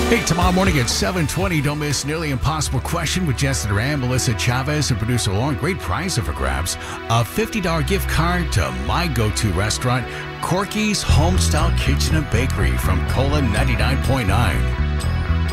Hey, tomorrow morning at 7:20, don't miss Nearly Impossible Question with Jess Duran, Melissa Chavez, and producer Lauren. Great prize up for grabs. A $50 gift card to my go-to restaurant, Corky's Homestyle Kitchen and Bakery from Cola 99.9.